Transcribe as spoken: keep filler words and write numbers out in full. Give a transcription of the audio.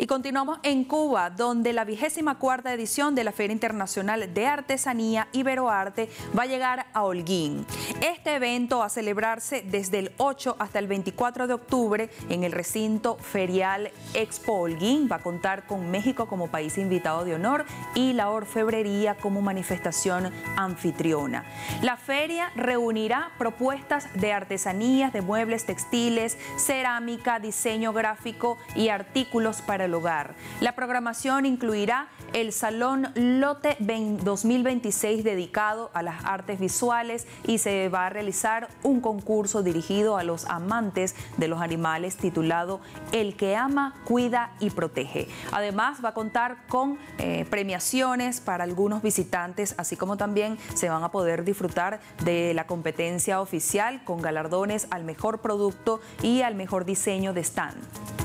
Y continuamos en Cuba, donde la vigésima cuarta edición de la Feria Internacional de Artesanía Iberoarte va a llegar a Holguín. Este evento va a celebrarse desde el ocho hasta el veinticuatro de octubre en el recinto ferial Expo Holguín. Va a contar con México como país invitado de honor y la orfebrería como manifestación anfitriona. La feria reunirá propuestas de artesanías, de muebles textiles, cerámica, diseño gráfico y artículos para el hogar. La programación incluirá el Salón Lote dos mil veintiséis dedicado a las artes visuales y se va a realizar un concurso dirigido a los amantes de los animales titulado El que ama, cuida y protege. Además va a contar con eh, premiaciones para algunos visitantes, así como también se van a poder disfrutar de la competencia oficial con galardones al mejor producto y al mejor diseño de stand.